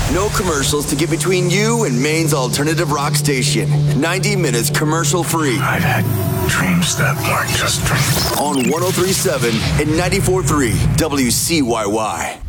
No commercials to get between you and Maine's alternative rock station. 90 minutes commercial free. I've had dreams that weren't just dreams. On 103.7 and 94.3 WCYY.